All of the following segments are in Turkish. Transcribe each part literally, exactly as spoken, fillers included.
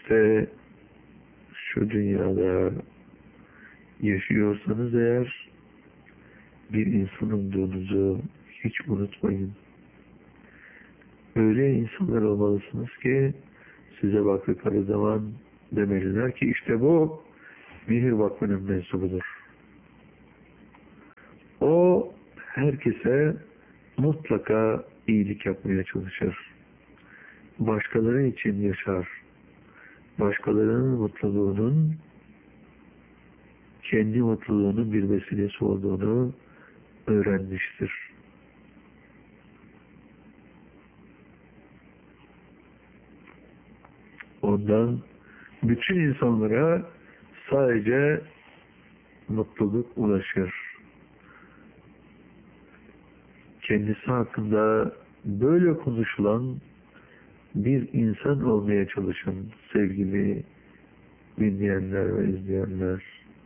de şu dünyada yaşıyorsanız eğer bir insan olduğunuzu hiç unutmayın. Öyle insanlar olmalısınız ki size baktıkları zaman demeliler ki işte bu Mihir Vakfı'nın mensubudur. O herkese mutlaka iyilik yapmaya çalışır. Başkaları için yaşar. Başkalarının mutluluğunun kendi mutluluğunun bir vesilesi olduğunu öğrenmiştir. Ondan bütün insanlara sadece mutluluk ulaşır. Kendisi hakkında böyle konuşulan bir insan olmaya çalışın sevgili dinleyenler ve izleyenler.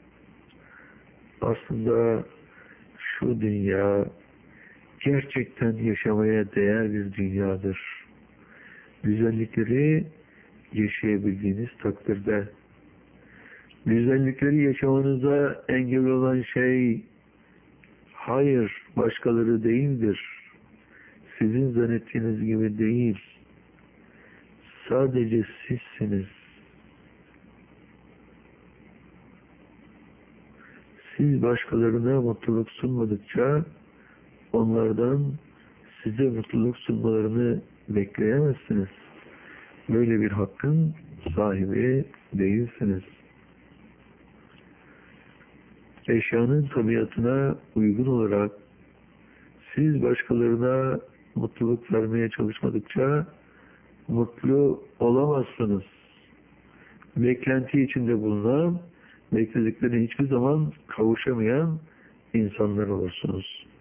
Aslında şu dünya gerçekten yaşamaya değer bir dünyadır. Güzellikleri yaşayabildiğiniz takdirde, güzellikleri yaşamanıza engel olan şey hayır, başkaları değildir. Sizin zannettiğiniz gibi değil. Sadece sizsiniz. Siz başkalarına mutluluk sunmadıkça onlardan size mutluluk sunmalarını bekleyemezsiniz. Böyle bir hakkın sahibi değilsiniz. Eşyanın tabiatına uygun olarak siz başkalarına mutluluk vermeye çalışmadıkça mutlu olamazsınız. Beklenti içinde bulunan, beklediklerine hiçbir zaman kavuşamayan insanlar olursunuz.